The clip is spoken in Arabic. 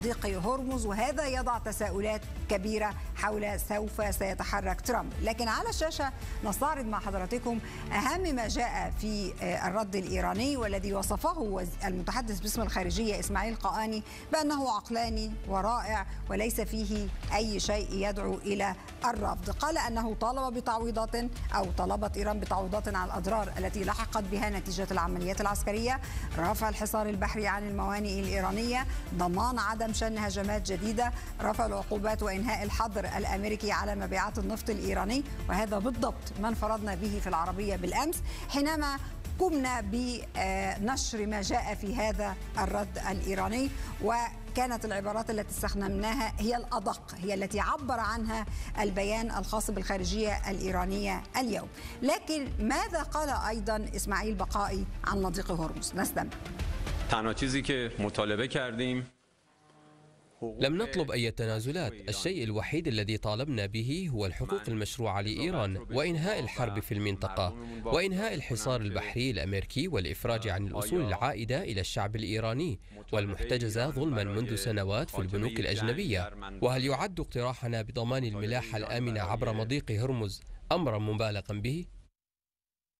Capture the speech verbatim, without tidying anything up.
مضيق هرمز، وهذا يضع تساؤلات كبيرة حول سوف سيتحرك ترامب. لكن على الشاشة نستعرض مع حضراتكم أهم ما جاء في الرد الإيراني، والذي وصفه المتحدث باسم الخارجية إسماعيل قائني بأنه عقلاني ورائع وليس فيه أي شيء يدعو إلى الرفض. قال أنه طالب بتعويضات أو طلبت إيران بتعويضات على الأضرار التي لحقت بها نتيجة العمليات العسكرية، رفع الحصار البحري عن الموانئ الإيرانية، ضمان عدم شن هجمات جديدة، رفع العقوبات وإنهاء الحظر الأمريكي على مبيعات النفط الإيراني. وهذا بالضبط ما انفردنا به في العربية بالأمس حينما قمنا بنشر ما جاء في هذا الرد الإيراني، وكانت العبارات التي استخدمناها هي الأدق، هي التي عبر عنها البيان الخاص بالخارجية الإيرانية اليوم. لكن ماذا قال أيضا إسماعيل بقائي عن مضيق هرمز؟ نستمع. تنها چیزی که مطالبه کردیم لم نطلب أي تنازلات. الشيء الوحيد الذي طالبنا به هو الحقوق المشروعة لإيران وإنهاء الحرب في المنطقة وإنهاء الحصار البحري الأمريكي والإفراج عن الأصول العائدة إلى الشعب الإيراني والمحتجزة ظلما منذ سنوات في البنوك الأجنبية. وهل يعد اقتراحنا بضمان الملاحة الآمنة عبر مضيق هرمز أمرا مبالغا به؟